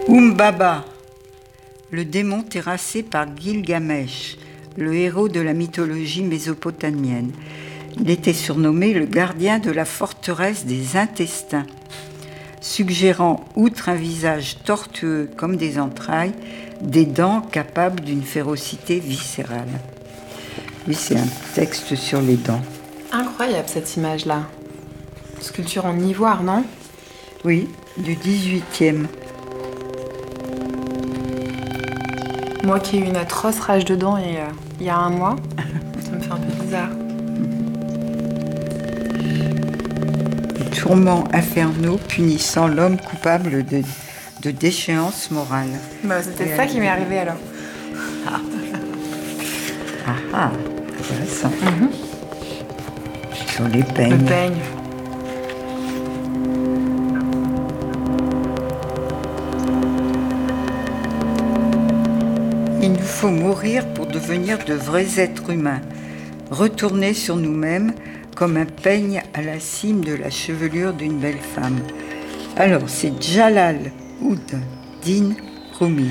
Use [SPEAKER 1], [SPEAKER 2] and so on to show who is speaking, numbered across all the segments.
[SPEAKER 1] Humbaba, le démon terrassé par Gilgamesh, le héros de la mythologie mésopotamienne. Il était surnommé le gardien de la forteresse des intestins, suggérant, outre un visage tortueux comme des entrailles, des dents capables d'une férocité viscérale. Oui, c'est un texte sur les dents.
[SPEAKER 2] Incroyable cette image-là. Sculpture en ivoire, non?
[SPEAKER 1] Oui, du 18e.
[SPEAKER 2] Moi qui ai eu une atroce rage de dents il y a un mois, ça me fait un peu bizarre.
[SPEAKER 1] Les tourments infernaux punissant l'homme coupable de déchéance morale.
[SPEAKER 2] Bah, c'était ça qui m'est arrivé alors.
[SPEAKER 1] Ah, intéressant. Sur les peignes.
[SPEAKER 2] Le peigne.
[SPEAKER 1] Il nous faut mourir pour devenir de vrais êtres humains, retourner sur nous-mêmes comme un peigne à la cime de la chevelure d'une belle femme. Alors, c'est Jalal Oud Din Rumi.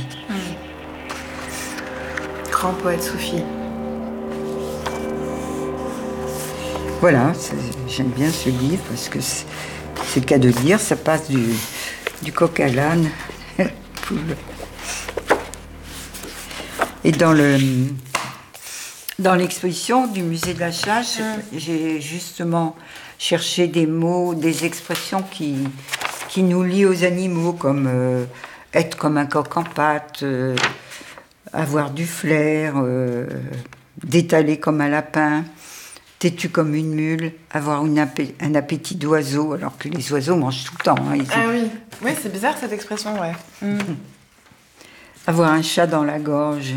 [SPEAKER 2] Grand poète soufi.
[SPEAKER 1] Voilà, j'aime bien ce livre parce que c'est le cas de dire, ça passe du coq à l'âne. Et dans l'exposition du musée de la Chasse, j'ai justement cherché des mots, des expressions qui nous lient aux animaux, comme être comme un coq en pâte, avoir du flair, d'étaler comme un lapin, têtu comme une mule, avoir un appétit d'oiseau, alors que les oiseaux mangent tout le temps. Hein,
[SPEAKER 2] Ah oui, c'est bizarre cette expression, ouais.
[SPEAKER 1] Avoir un chat dans la gorge.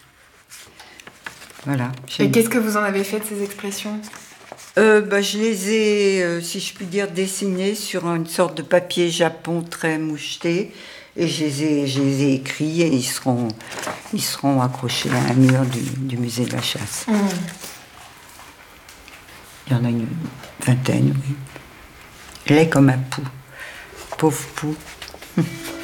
[SPEAKER 1] Voilà.
[SPEAKER 2] Et qu'est-ce que vous en avez fait de ces expressions?
[SPEAKER 1] Je les ai, si je puis dire, dessinées sur une sorte de papier japon très moucheté. Et je les ai écrits et ils seront accrochés à un mur du musée de la Chasse. Il y en a une vingtaine, oui. Laid comme un pou. Pauvre pou.